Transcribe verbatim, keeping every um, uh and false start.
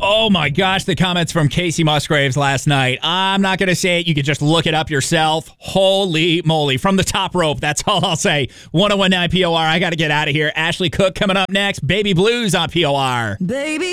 Oh my gosh, the comments from Casey Musgraves last night. I'm not going to say it. You can just look it up yourself. Holy moly. From the top rope, that's all I'll say. one oh one point nine P O R. I got to get out of here. Ashley Cook coming up next. Baby Blues on P O R. Baby.